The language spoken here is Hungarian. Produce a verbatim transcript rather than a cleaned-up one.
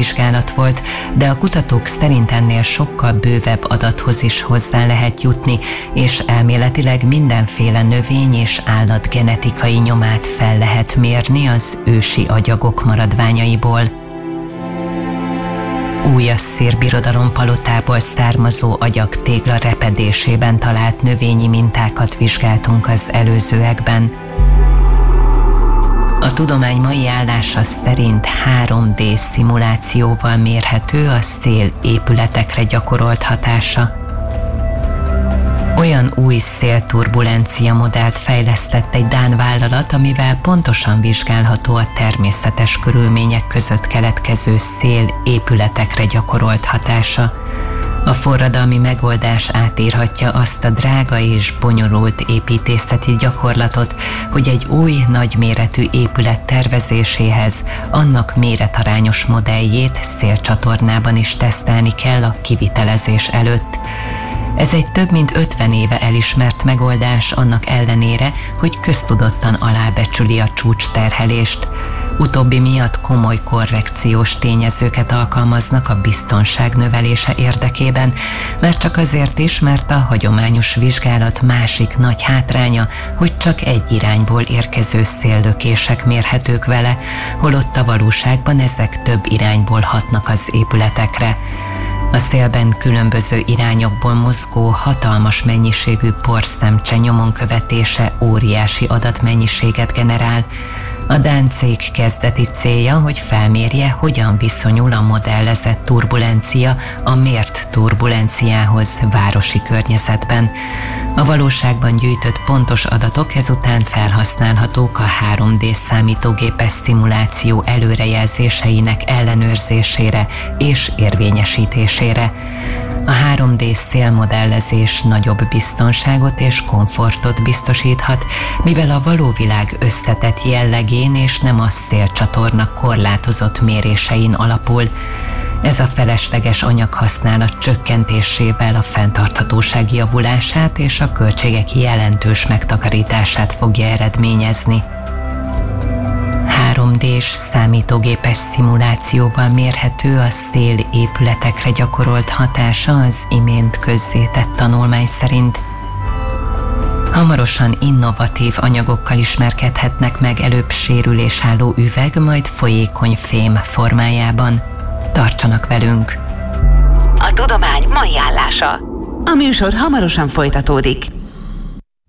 vizsgálat volt, de a kutatók szerint ennél sokkal bővebb adathoz is hozzá lehet jutni, és elméletileg mindenféle növény és állat genetikai nyomát fel lehet mérni az ősi agyagok maradványaiból. Új asszír birodalom palotából származó agyak tégla repedésében talált növényi mintákat vizsgáltunk az előzőekben. A tudomány mai állása szerint három dé szimulációval mérhető a szél épületekre gyakorolt hatása. Olyan új szélturbulencia modellt fejlesztett egy dán vállalat, amivel pontosan vizsgálható a természetes körülmények között keletkező szél épületekre gyakorolt hatása. A forradalmi megoldás átírhatja azt a drága és bonyolult építészeti gyakorlatot, hogy egy új, nagyméretű épület tervezéséhez annak méretarányos modelljét szélcsatornában is tesztelni kell a kivitelezés előtt. Ez egy több mint ötven éve elismert megoldás annak ellenére, hogy köztudottan alábecsüli a csúcsterhelést. Utóbbi miatt komoly korrekciós tényezőket alkalmaznak a biztonság növelése érdekében, már csak azért is, mert a hagyományos vizsgálat másik nagy hátránya, hogy csak egy irányból érkező széllökések mérhetők vele, holott a valóságban ezek több irányból hatnak az épületekre. A szélben különböző irányokból mozgó, hatalmas mennyiségű porszemcse nyomon követése óriási adatmennyiséget generál. A dán cég kezdeti célja, hogy felmérje, hogyan viszonyul a modellezett turbulencia a mért turbulenciához városi környezetben. A valóságban gyűjtött pontos adatok ezután felhasználhatók a három dé számítógépes szimuláció előrejelzéseinek ellenőrzésére és érvényesítésére. A három dé szélmodellezés nagyobb biztonságot és komfortot biztosíthat, mivel a való világ összetett jellegén és nem a szélcsatorna korlátozott mérésein alapul. Ez a felesleges anyaghasználat csökkentésével a fenntarthatóság javulását és a költségek jelentős megtakarítását fogja eredményezni. három dés számítógépes szimulációval mérhető a szél épületekre gyakorolt hatása az imént közzétett tanulmány szerint. Hamarosan innovatív anyagokkal ismerkedhetnek meg, előbb sérülésálló üveg, majd folyékony fém formájában. Tartsanak velünk! A tudomány mai állása. A műsor hamarosan folytatódik.